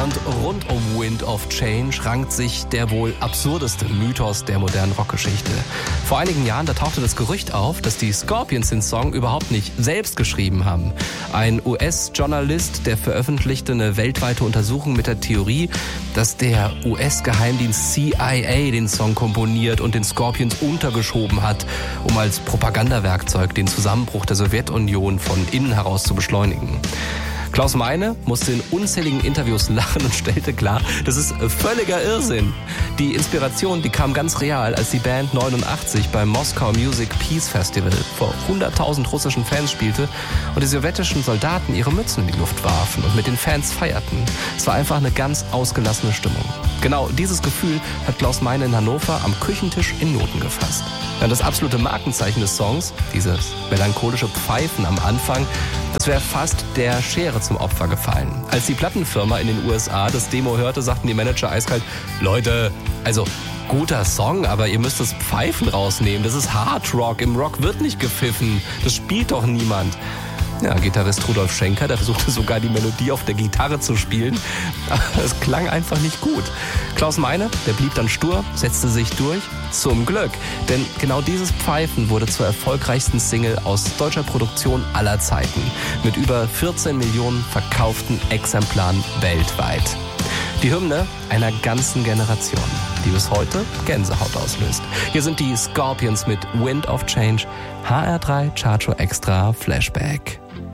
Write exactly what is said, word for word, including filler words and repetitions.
Und rund um Wind of Change rankt sich der wohl absurdeste Mythos der modernen Rockgeschichte. Vor einigen Jahren, da tauchte das Gerücht auf, dass die Scorpions den Song überhaupt nicht selbst geschrieben haben. Ein U S-Journalist, der veröffentlichte eine weltweite Untersuchung mit der Theorie, dass der U S-Geheimdienst C I A den Song komponiert und den Scorpions untergeschoben hat, um als Propagandawerkzeug den Zusammenbruch der Sowjetunion von innen heraus zu beschleunigen. Klaus Meine musste in unzähligen Interviews lachen und stellte klar, das ist völliger Irrsinn. Die Inspiration, die kam ganz real, als die Band neunundachtzig beim Moskau Music Peace Festival vor hunderttausend russischen Fans spielte und die sowjetischen Soldaten ihre Mützen in die Luft warfen und mit den Fans feierten. Es war einfach eine ganz ausgelassene Stimmung. Genau dieses Gefühl hat Klaus Meine in Hannover am Küchentisch in Noten gefasst. Ja, das absolute Markenzeichen des Songs, dieses melancholische Pfeifen am Anfang, das wäre fast der Schere zum Opfer gefallen. Als die Plattenfirma in den U S A das Demo hörte, sagten die Manager eiskalt, Leute, also guter Song, aber ihr müsst das Pfeifen rausnehmen. Das ist Hard Rock, im Rock wird nicht gepfiffen, das spielt doch niemand. Ja, Gitarrist Rudolf Schenker, der versuchte sogar die Melodie auf der Gitarre zu spielen. Aber es klang einfach nicht gut. Klaus Meine, der blieb dann stur, setzte sich durch. Zum Glück, denn genau dieses Pfeifen wurde zur erfolgreichsten Single aus deutscher Produktion aller Zeiten. Mit über vierzehn Millionen verkauften Exemplaren weltweit. Die Hymne einer ganzen Generation, die bis heute Gänsehaut auslöst. Hier sind die Scorpions mit Wind of Change, H R drei Chartshow Extra Flashback.